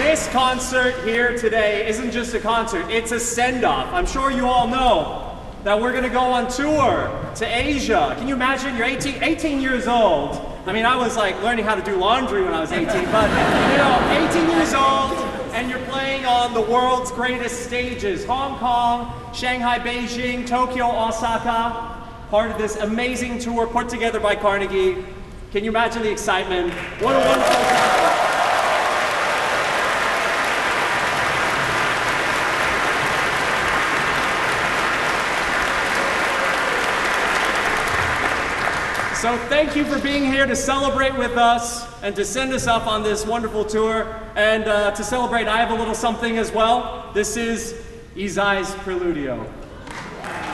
This concert here today isn't just a concert, it's a send-off. I'm sure you all know that we're gonna go on tour to Asia. Can you imagine? You're 18 years old. I mean, I was like learning how to do laundry when I was 18, but you know, 18 years old, and you're playing on the world's greatest stages. Hong Kong, Shanghai, Beijing, Tokyo, Osaka. Part of this amazing tour put together by Carnegie. Can you imagine the excitement? What a wonderful time. So thank you for being here to celebrate with us and to send us up on this wonderful tour. And to celebrate, I have a little something as well. This is Isai's Preludio.